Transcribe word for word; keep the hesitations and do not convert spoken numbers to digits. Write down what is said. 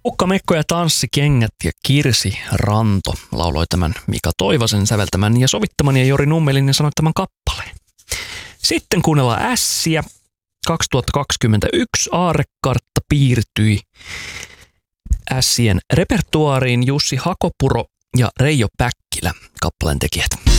Ukka Mekko ja Tanssikengät ja Kirsi Ranto lauloi tämän Mika Toivasen säveltämän ja sovittaman ja Jori Nummelin sanottaman kappaleen. Sitten kuunnellaan Ässiä. kaksituhattakaksikymmentäyksi aarrekartta piirtyi Ässien repertuaariin. Jussi Hakopuro ja Reijo Päkkilä kappaleen tekijät.